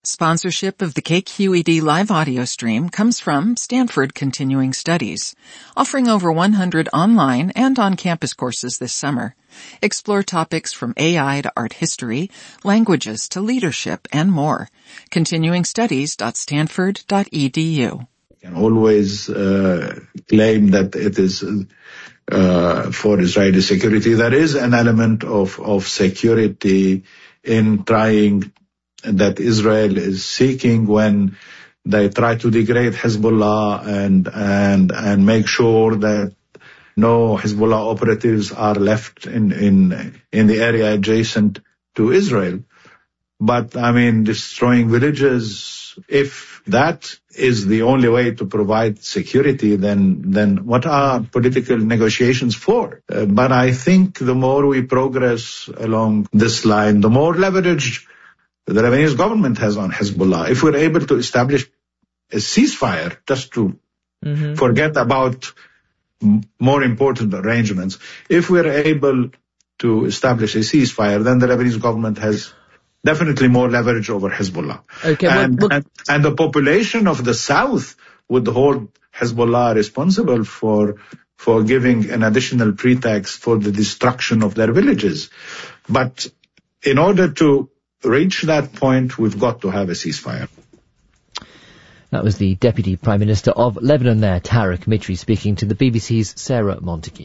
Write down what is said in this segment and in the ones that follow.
Sponsorship of the KQED live audio stream comes from Stanford Continuing Studies, offering over 100 online and on-campus courses this summer. Explore topics from AI to art history, languages to leadership, and more. continuingstudies.stanford.edu. Can always claim that it is for Israeli security. There is an element of security in trying that Israel is seeking when they try to degrade Hezbollah and make sure that no Hezbollah operatives are left in the area adjacent to Israel. But I mean, destroying villages, if that is the only way to provide security, then what are political negotiations for? But I think the more we progress along this line, the more leverage the Lebanese government has on Hezbollah. If we're able to establish a ceasefire, just to forget about more important arrangements, if we're able to establish a ceasefire, then the Lebanese government has definitely more leverage over Hezbollah. Okay, and the population of the south would hold Hezbollah responsible for giving an additional pretext for the destruction of their villages. But in order to reach that point, we've got to have a ceasefire. That was the Deputy Prime Minister of Lebanon there, Tariq Mitri, speaking to the BBC's Sarah Montague.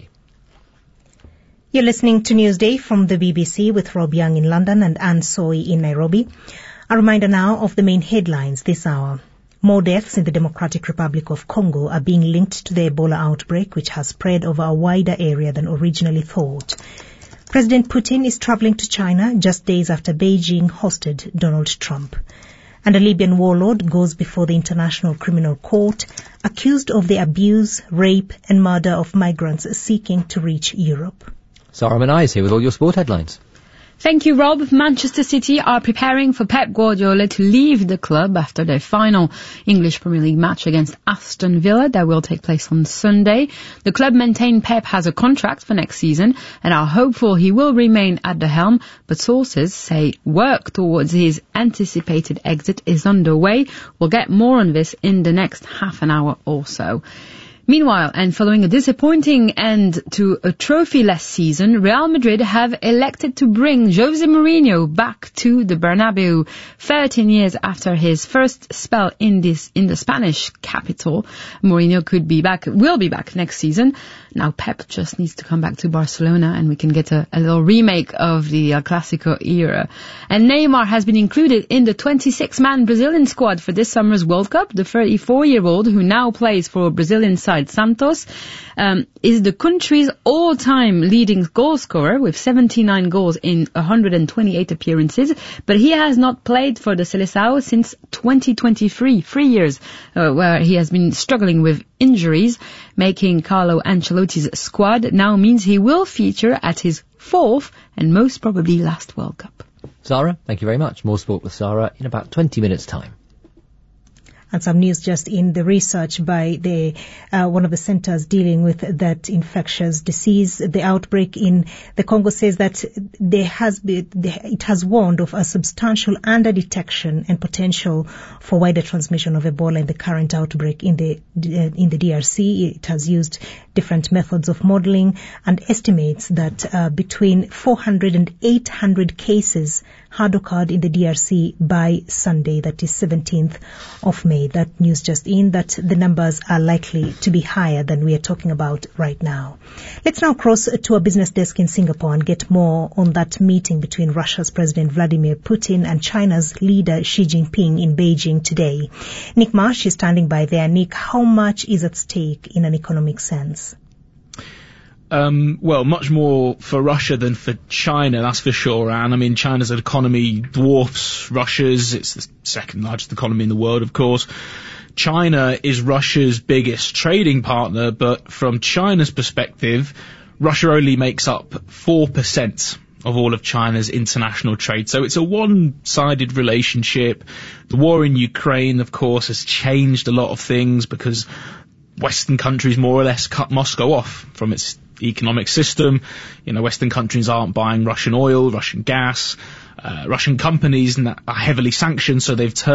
You're listening to Newsday from the BBC with Rob Young in London and Anne Soy in Nairobi. A reminder now of the main headlines this hour. More deaths in the Democratic Republic of Congo are being linked to the Ebola outbreak, which has spread over a wider area than originally thought. President Putin is travelling to China just days after Beijing hosted Donald Trump. And a Libyan warlord goes before the International Criminal Court, accused of the abuse, rape and murder of migrants seeking to reach Europe. Sarah Manai is here with all your sport headlines. Thank you, Rob. Manchester City are preparing for Pep Guardiola to leave the club after their final English Premier League match against Aston Villa that will take place on Sunday. The club maintain Pep has a contract for next season and are hopeful he will remain at the helm, but sources say work towards his anticipated exit is underway. We'll get more on this in the next half an hour or so. Meanwhile, and following a disappointing end to a trophy-less season, Real Madrid have elected to bring Jose Mourinho back to the Bernabeu 13 years after his first spell in the Spanish capital. Mourinho will be back next season. Now Pep just needs to come back to Barcelona and we can get a little remake of the El Clasico era. And Neymar has been included in the 26-man Brazilian squad for this summer's World Cup. The 34-year-old, who now plays for Brazilian side Santos, is the country's all-time leading goal scorer with 79 goals in 128 appearances, but he has not played for the Seleção since 2023, 3 years, where he has been struggling with injuries. Making Carlo Ancelotti's squad now means he will feature at his fourth and most probably last World Cup. Sarah, thank you very much. More sport with Sarah in about 20 minutes' time. And some news just in the research by the one of the centers dealing with that infectious disease. The outbreak in the Congo says that it has warned of a substantial underdetection and potential for wider transmission of Ebola in the current outbreak in the DRC. It has used different methods of modeling and estimates that between 400 and 800 cases had occurred in the DRC by Sunday, that is 17th of May. That news just in, that the numbers are likely to be higher than we are talking about right now. Let's now cross to a business desk in Singapore and get more on that meeting between Russia's President Vladimir Putin and China's leader Xi Jinping in Beijing today. Nick Marsh is standing by there. Nick, how much is at stake in an economic sense? Well, much more for Russia than for China, that's for sure, Anne. I mean, China's economy dwarfs Russia's. It's the second largest economy in the world, of course. China is Russia's biggest trading partner, but from China's perspective, Russia only makes up 4% of all of China's international trade. So it's a one-sided relationship. The war in Ukraine, of course, has changed a lot of things because Western countries more or less cut Moscow off from its economic system. You know, Western countries aren't buying Russian oil, Russian gas. Russian companies are heavily sanctioned, so they've turned